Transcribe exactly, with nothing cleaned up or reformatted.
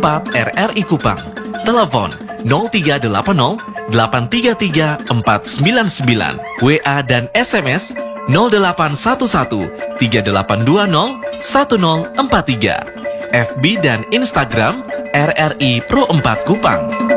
empat R R I Kupang. Telepon nol tiga delapan nol delapan tiga tiga empat sembilan sembilan. W A dan S M S nol delapan satu satu tiga delapan dua nol satu nol empat tiga. F B dan Instagram R R I Pro empat Kupang.